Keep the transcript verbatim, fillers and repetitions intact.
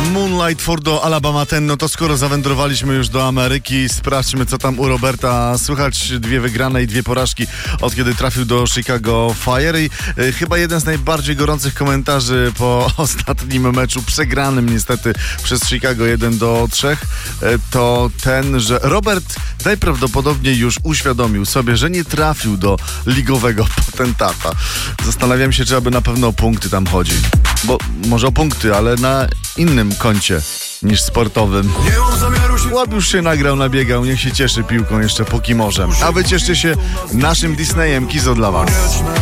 Moonlight for do Alabama ten, no to skoro zawędrowaliśmy już do Ameryki, sprawdźmy, co tam u Roberta słychać. Dwie wygrane i dwie porażki od kiedy trafił do Chicago Fire i y, chyba jeden z najbardziej gorących komentarzy po ostatnim meczu, przegranym niestety przez Chicago jeden do trzech, y, to ten, że Robert najprawdopodobniej już uświadomił sobie, że nie trafił do ligowego potentata. Zastanawiam się, czy aby na pewno o punkty tam chodzi. Bo może o punkty, ale na innym koncie niż sportowym. Łap już się nagrał, nabiegał, niech się cieszy piłką jeszcze póki może. A wy cieszcie się naszym Disneyem. Kizo dla was.